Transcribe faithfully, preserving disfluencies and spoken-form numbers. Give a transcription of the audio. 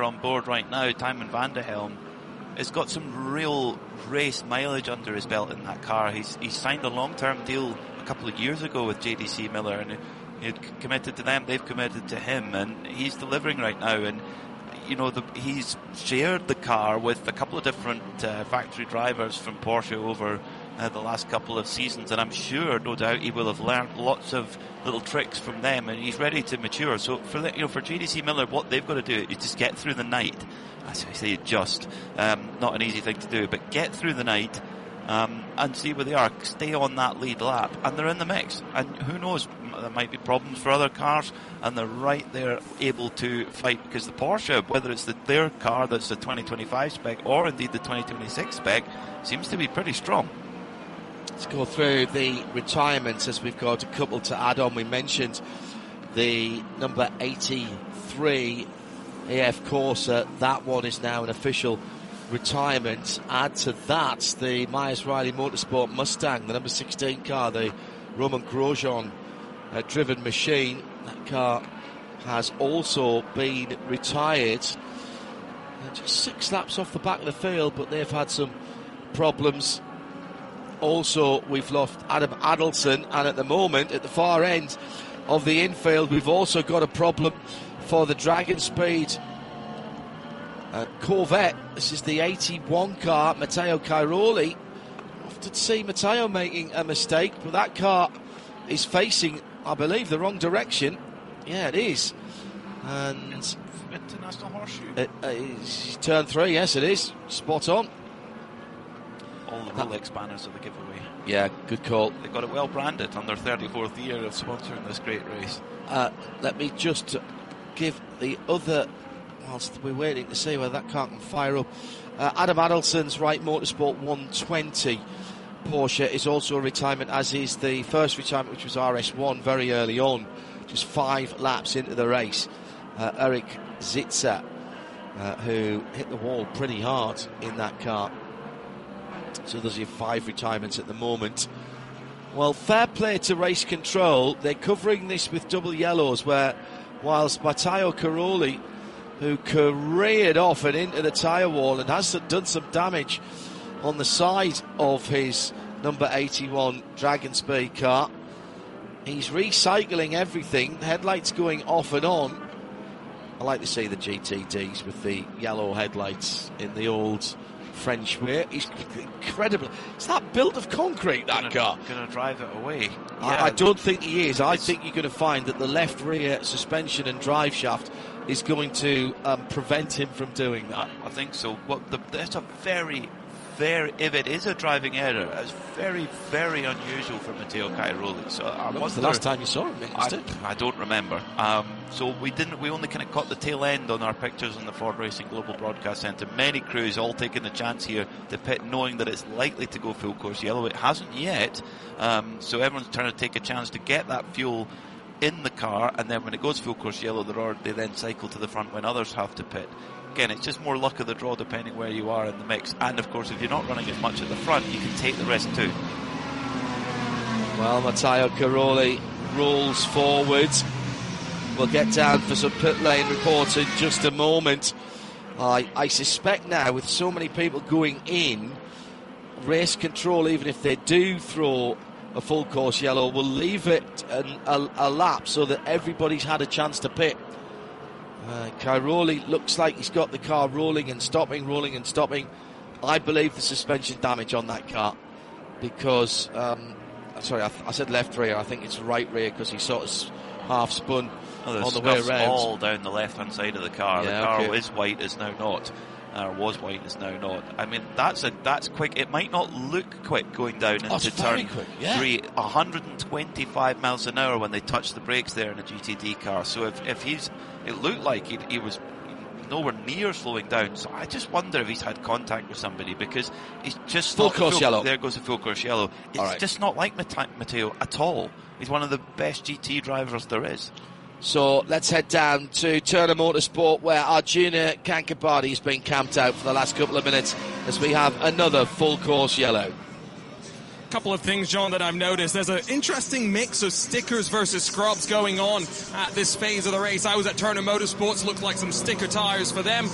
on board right now, Tymon van der Helm, has got some real race mileage under his belt in that car. He's he's signed a long-term deal a couple of years ago with J D C Miller, and he had committed to them, they've committed to him, and he's delivering right now. And you know, the, he's shared the car with a couple of different uh, factory drivers from Porsche over uh, the last couple of seasons, and I'm sure, no doubt, he will have learned lots of little tricks from them, and he's ready to mature. So for the, you know, for J D C Miller, what they've got to do is just get through the night. As I say, just um, not an easy thing to do, but get through the night um, and see where they are. Stay on that lead lap, and they're in the mix. And who knows? There might be problems for other cars, and they're right there able to fight, because the Porsche, whether it's the, their car that's the twenty twenty-five spec or indeed the twenty twenty-six spec, seems to be pretty strong. Let's go through the retirements as we've got a couple to add on. We mentioned the number eighty-three A F Corsa. That one is now an official retirement. Add to that the Myers Riley Motorsport Mustang, the number sixteen car, the Roman Grosjean uh, driven machine. That car has also been retired. Uh, just six laps off the back of the field, but they've had some problems. Also, we've lost Adam Adelson, and at the moment, at the far end of the infield, we've also got a problem for the Dragon Speed uh, Corvette. This is the eighty-one car, Matteo Cairoli. Often see Matteo making a mistake, but that car is facing, I believe, the wrong direction. Yeah, it is. And International Horseshoe. It, uh, it's turn three, yes, it is. Spot on. All the Rolex banners are the giveaway. Yeah, good call. They got it well branded on their thirty-fourth year of sponsoring this great race. Uh, let me just give the other, whilst we're waiting to see whether that car can fire up. Uh, Adam Adelson's Wright Motorsport one twenty Porsche is also a retirement, as is the first retirement, which was R S one very early on, just five laps into the race. Uh, Eric Zitzer, uh, who hit the wall pretty hard in that car. So there's your five retirements at the moment. Well, fair play to Race Control. They're covering this with double yellows, where whilst Matteo Cairoli, who careered off and into the tyre wall and has done some damage on the side of his number eighty-one Dragon Speed car, he's recycling everything, headlights going off and on. I like to see the G T Ds with the yellow headlights in the old French way. He's incredible. It's that built of concrete, that gonna, car. Going to drive it away. I, Yeah. I don't think he is. I think you're going to find that the left rear suspension and drive shaft is going to um, prevent him from doing that. I think so. Well, the, that's a very, very, if it is a driving error, it's very, very unusual for Matteo Cairoli. So I When was wonder, the last time you saw him? I, I don't remember. Um, so we didn't. We only kind of caught the tail end on our pictures on the Ford Racing Global Broadcast Centre. Many crews all taking the chance here to pit, knowing that it's likely to go full course yellow. It hasn't yet, um, so everyone's trying to take a chance to get that fuel in the car, and then when it goes full course yellow, they then cycle to the front when others have to pit. Again, it's just more luck of the draw depending where you are in the mix. And of course, if you're not running as much at the front, you can take the rest too. Well, Matteo Cairoli rolls forward. We'll get down for some pit lane reports in just a moment. I, I suspect now, with so many people going in, Race Control, even if they do throw a full course yellow, will leave it an, a, a lap so that everybody's had a chance to pit. Uh, Cairoli looks like he's got the car rolling and stopping, rolling and stopping. I believe the suspension damage on that car, because, um, sorry, I, th- I said left rear, I think it's right rear, because he sort of half spun Oh, on the way around. All down the left-hand side of the car. Yeah, the car okay. is white, is now not. Or was white, is now not. I mean, that's a that's quick. It might not look quick going down Oh, into it's very turn quick, yeah. three. one hundred twenty-five miles an hour when they touch the brakes there in a G T D car. So if, if he's, it looked like he, he was nowhere near slowing down. So I just wonder if he's had contact with somebody, because he's just Full not course full, yellow. There goes the full course yellow. It's All right. just not like Mate- Matteo at all. He's one of the best G T drivers there is. So let's head down to Turner Motorsport, where Arjuna Kankabadi has been camped out for the last couple of minutes as we have another full course yellow. Couple of things, John, that I've noticed. There's an interesting mix of stickers versus scrubs going on at this phase of the race. I was at Turner Motorsports, looked like some sticker tyres for them.